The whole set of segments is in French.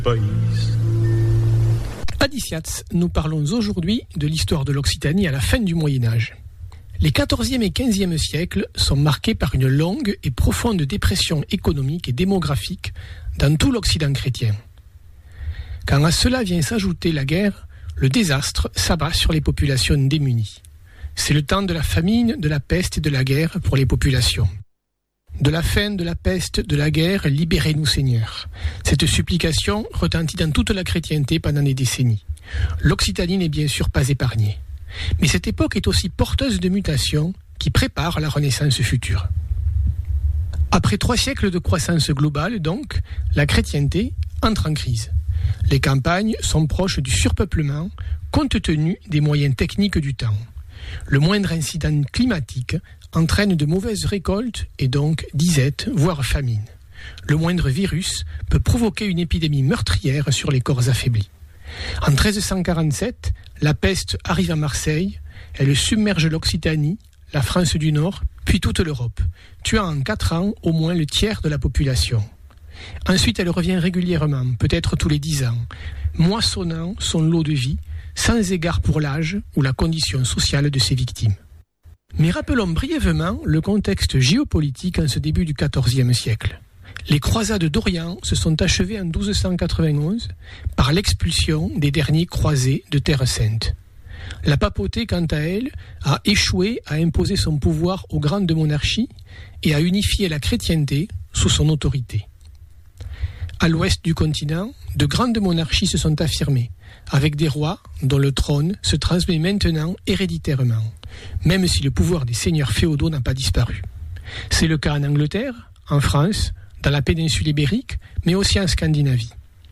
Adiciats, nous parlons aujourd'hui de l'histoire de l'Occitanie à la fin du Moyen-Âge. Les XIVe et XVe siècles sont marqués par une longue et profonde dépression économique et démographique dans tout l'Occident chrétien. Quand à cela vient s'ajouter la guerre, le désastre s'abat sur les populations démunies. C'est le temps de la famine, de la peste et de la guerre pour les populations. De la faim, de la peste, de la guerre, libérez-nous Seigneur. Cette supplication retentit dans toute la chrétienté pendant des décennies. L'Occitanie n'est bien sûr pas épargnée. Mais cette époque est aussi porteuse de mutations qui préparent la Renaissance future. Après 3 siècles de croissance globale, donc, la chrétienté entre en crise. Les campagnes sont proches du surpeuplement, compte tenu des moyens techniques du temps. Le moindre incident climatique entraîne de mauvaises récoltes et donc disette, voire famine. Le moindre virus peut provoquer une épidémie meurtrière sur les corps affaiblis. En 1347, la peste arrive à Marseille, elle submerge l'Occitanie, la France du Nord, puis toute l'Europe, tuant en 4 ans au moins le tiers de la population. Ensuite, elle revient régulièrement, peut-être tous les 10 ans, moissonnant son lot de vie, sans égard pour l'âge ou la condition sociale de ses victimes. Mais rappelons brièvement le contexte géopolitique en ce début du XIVe siècle. Les croisades d'Orient se sont achevées en 1291 par l'expulsion des derniers croisés de Terre Sainte. La papauté, quant à elle, a échoué à imposer son pouvoir aux grandes monarchies et à unifier la chrétienté sous son autorité. À l'ouest du continent, de grandes monarchies se sont affirmées, avec des rois dont le trône se transmet maintenant héréditairement, même si le pouvoir des seigneurs féodaux n'a pas disparu. C'est le cas en Angleterre, en France, dans la péninsule ibérique, mais aussi en Scandinavie.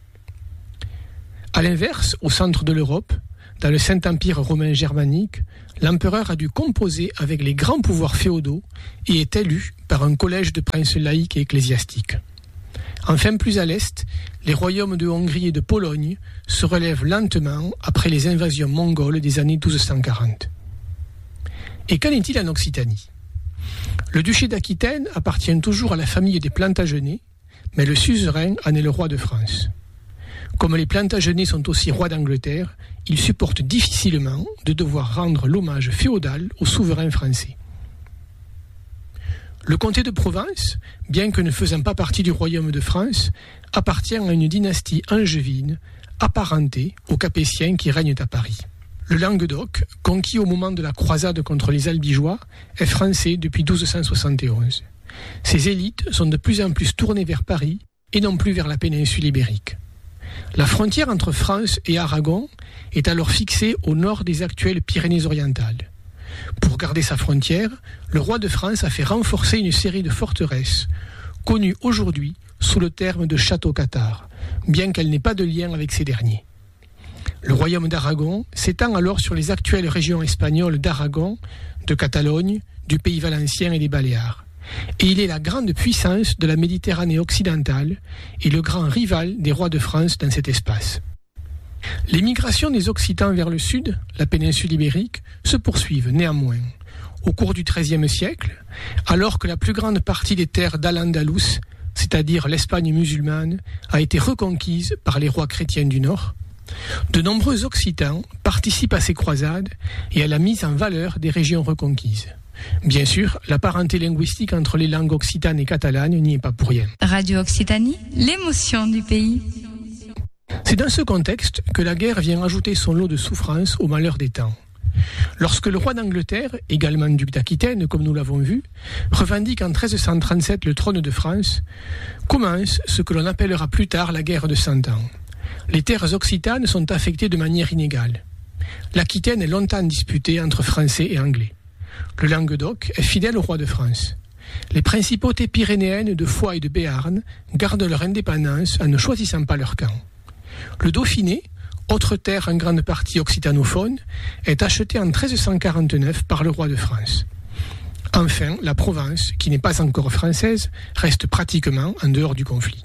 À l'inverse, au centre de l'Europe, dans le Saint-Empire romain germanique, l'empereur a dû composer avec les grands pouvoirs féodaux et est élu par un collège de princes laïcs et ecclésiastiques. Enfin, plus à l'est, les royaumes de Hongrie et de Pologne se relèvent lentement après les invasions mongoles des années 1240. Et qu'en est-il en Occitanie ? Le duché d'Aquitaine appartient toujours à la famille des Plantagenets, mais le suzerain en est le roi de France. Comme les Plantagenets sont aussi rois d'Angleterre, ils supportent difficilement de devoir rendre l'hommage féodal au souverain français. Le comté de Provence, bien que ne faisant pas partie du royaume de France, appartient à une dynastie angevine apparentée aux Capétiens qui règnent à Paris. Le Languedoc, conquis au moment de la croisade contre les Albigeois, est français depuis 1271. Ses élites sont de plus en plus tournées vers Paris et non plus vers la péninsule ibérique. La frontière entre France et Aragon est alors fixée au nord des actuelles Pyrénées-Orientales. Pour garder sa frontière, le roi de France a fait renforcer une série de forteresses, connues aujourd'hui sous le terme de château-cathares, bien qu'elle n'ait pas de lien avec ces derniers. Le royaume d'Aragon s'étend alors sur les actuelles régions espagnoles d'Aragon, de Catalogne, du Pays valencien et des Baléares. Et il est la grande puissance de la Méditerranée occidentale et le grand rival des rois de France dans cet espace. Les migrations des Occitans vers le sud, la péninsule ibérique, se poursuivent néanmoins. Au cours du XIIIe siècle, alors que la plus grande partie des terres d'Al-Andalus, c'est-à-dire l'Espagne musulmane, a été reconquise par les rois chrétiens du Nord, de nombreux Occitans participent à ces croisades et à la mise en valeur des régions reconquises. Bien sûr, la parenté linguistique entre les langues occitanes et catalanes n'y est pas pour rien. Radio Occitanie, l'émotion du pays. C'est dans ce contexte que la guerre vient ajouter son lot de souffrances au malheur des temps. Lorsque le roi d'Angleterre, également duc d'Aquitaine, comme nous l'avons vu, revendique en 1337 le trône de France, commence ce que l'on appellera plus tard la guerre de 100 ans. Les terres occitanes sont affectées de manière inégale. L'Aquitaine est longtemps disputée entre Français et Anglais. Le Languedoc est fidèle au roi de France. Les principautés pyrénéennes de Foix et de Béarn gardent leur indépendance en ne choisissant pas leur camp. Le Dauphiné, autre terre en grande partie occitanophone, est acheté en 1349 par le roi de France. Enfin, la Provence, qui n'est pas encore française, reste pratiquement en dehors du conflit.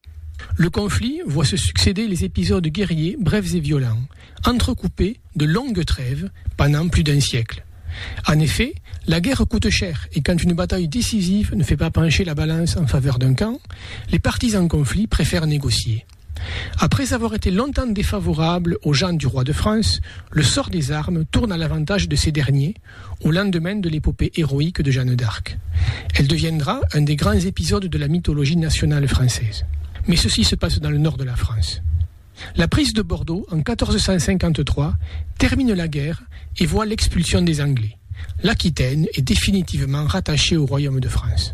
Le conflit voit se succéder les épisodes guerriers brefs et violents, entrecoupés de longues trêves pendant plus d'un siècle. En effet, la guerre coûte cher et quand une bataille décisive ne fait pas pencher la balance en faveur d'un camp, les partis en conflit préfèrent négocier. Après avoir été longtemps défavorable aux gens du roi de France, le sort des armes tourne à l'avantage de ces derniers au lendemain de l'épopée héroïque de Jeanne d'Arc. Elle deviendra un des grands épisodes de la mythologie nationale française. Mais ceci se passe dans le nord de la France. La prise de Bordeaux en 1453 termine la guerre et voit l'expulsion des Anglais. L'Aquitaine est définitivement rattachée au royaume de France.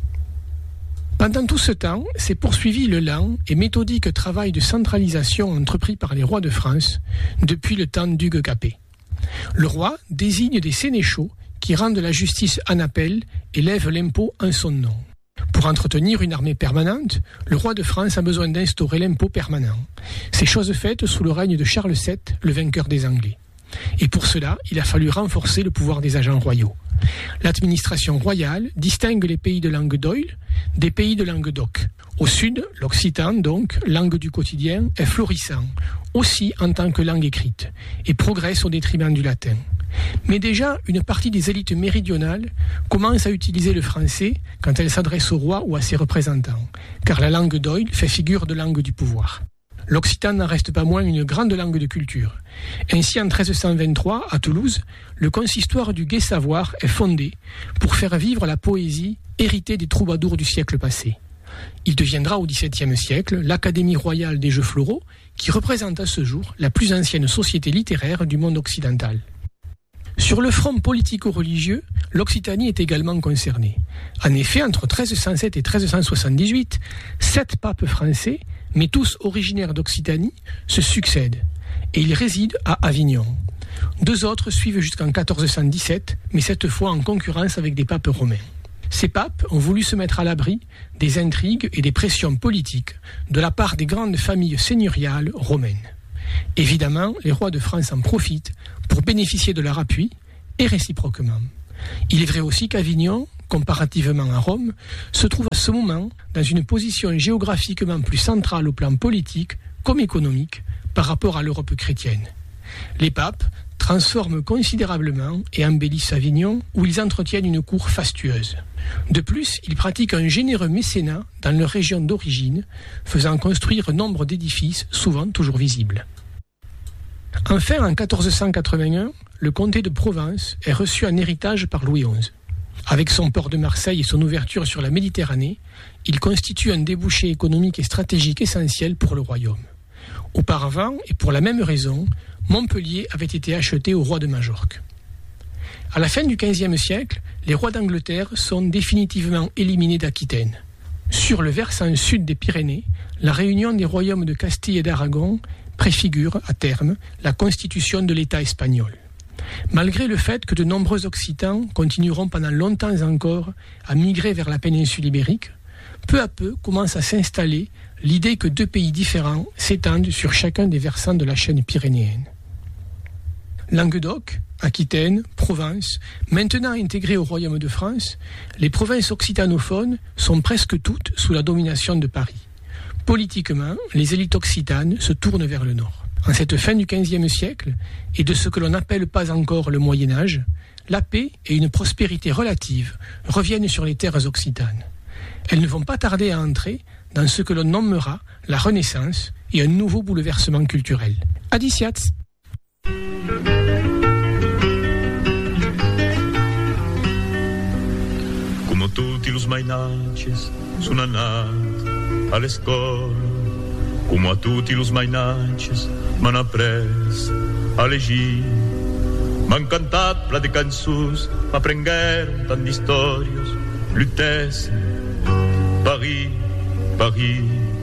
Pendant tout ce temps, s'est poursuivi le lent et méthodique travail de centralisation entrepris par les rois de France depuis le temps d'Hugues Capet. Le roi désigne des sénéchaux qui rendent la justice en appel et lèvent l'impôt en son nom. Pour entretenir une armée permanente, le roi de France a besoin d'instaurer l'impôt permanent. C'est chose faite sous le règne de Charles VII, le vainqueur des Anglais. Et pour cela, il a fallu renforcer le pouvoir des agents royaux. L'administration royale distingue les pays de langue d'Oïl des pays de langue d'Oc. Au sud, l'occitan, donc, langue du quotidien, est florissant, aussi en tant que langue écrite, et progresse au détriment du latin. Mais déjà, une partie des élites méridionales commence à utiliser le français quand elle s'adresse au roi ou à ses représentants, car la langue d'Oïl fait figure de langue du pouvoir. L'occitan n'en reste pas moins une grande langue de culture. Ainsi, en 1323, à Toulouse, le consistoire du Gai Savoir est fondé pour faire vivre la poésie héritée des troubadours du siècle passé. Il deviendra au XVIIe siècle l'Académie royale des jeux floraux, qui représente à ce jour la plus ancienne société littéraire du monde occidental. Sur le front politico-religieux, l'Occitanie est également concernée. En effet, entre 1307 et 1378, 7 papes français, mais tous originaires d'Occitanie, se succèdent, et ils résident à Avignon. 2 autres suivent jusqu'en 1417, mais cette fois en concurrence avec des papes romains. Ces papes ont voulu se mettre à l'abri des intrigues et des pressions politiques de la part des grandes familles seigneuriales romaines. Évidemment, les rois de France en profitent pour bénéficier de leur appui, et réciproquement. Il est vrai aussi qu'Avignon, comparativement à Rome, se trouve à ce moment dans une position géographiquement plus centrale au plan politique comme économique par rapport à l'Europe chrétienne. Les papes transforment considérablement et embellissent Avignon, où ils entretiennent une cour fastueuse. De plus, ils pratiquent un généreux mécénat dans leur région d'origine, faisant construire nombre d'édifices, souvent toujours visibles. Enfin, en 1481, le comté de Provence est reçu en héritage par Louis XI. Avec son port de Marseille et son ouverture sur la Méditerranée, il constitue un débouché économique et stratégique essentiel pour le royaume. Auparavant, et pour la même raison, Montpellier avait été acheté au roi de Majorque. À la fin du XVe siècle, les rois d'Angleterre sont définitivement éliminés d'Aquitaine. Sur le versant sud des Pyrénées, la réunion des royaumes de Castille et d'Aragon préfigure, à terme, la constitution de l'État espagnol. Malgré le fait que de nombreux Occitans continueront pendant longtemps encore à migrer vers la péninsule ibérique, peu à peu commence à s'installer l'idée que 2 pays différents s'étendent sur chacun des versants de la chaîne pyrénéenne. Languedoc, Aquitaine, Provence, maintenant intégrées au royaume de France, les provinces occitanophones sont presque toutes sous la domination de Paris. Politiquement, les élites occitanes se tournent vers le nord. En cette fin du XVe siècle, et de ce que l'on n'appelle pas encore le Moyen-Âge, la paix et une prospérité relative reviennent sur les terres occitanes. Elles ne vont pas tarder à entrer dans ce que l'on nommera la Renaissance et un nouveau bouleversement culturel. Adiciats. Come tutti los mainatges sono anat a l'escola, come a tutti los mainatges m'han après a llegir. M'han cantat pla de cançons, m'aprengueren tant d'històries, Lutècia, Paris, Paris.